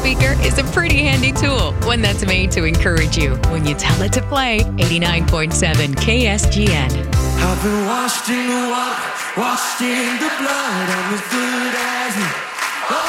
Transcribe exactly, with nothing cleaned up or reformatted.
speaker is a pretty handy tool, one that's made to encourage you when you tell it to play eighty-nine point seven K S G N. I've been washed in the water, washed in the blood, I'm as good as new.